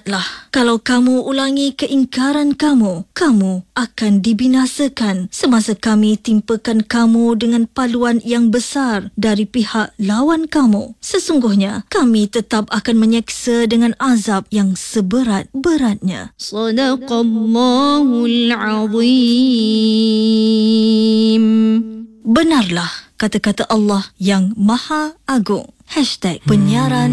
Ingatlah, kalau kamu ulangi keingkaran kamu, kamu akan dibinasakan semasa kami timpakan kamu dengan paluan yang besar dari pihak lawan kamu. Sesungguhnya, kami tetap akan menyeksa dengan azab yang seberat-beratnya. Sadaqallahul Azim. Benarlah kata-kata Allah yang Maha Agung. #penyiaran